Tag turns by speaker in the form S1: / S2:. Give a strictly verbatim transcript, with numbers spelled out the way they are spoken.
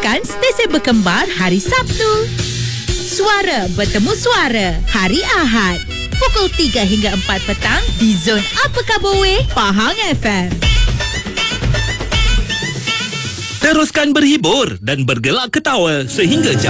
S1: dengarkan stesen berkembar hari Sabtu. Suara bertemu suara hari Ahad. Pukul tiga hingga empat petang di Zon Apa Khabar Weh, Pahang F M.
S2: Teruskan berhibur dan bergelak ketawa sehingga jam